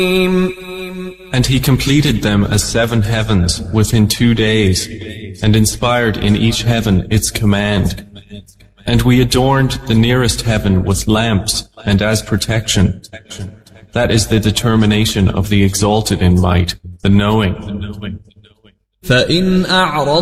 And He completed them as 7 heavens within 2 days, and inspired in each heaven its command. And we adorned the nearest heaven with lamps and as protection. That is the determination of the exalted in might, the knowing. فَإِنْ أَعْرَضُوا